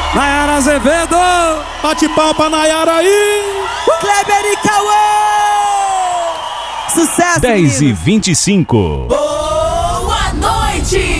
Nayara Azevedo. Bate palma pra Nayara aí. Kleber e Cauã. Sucesso, 10h25. Boa noite.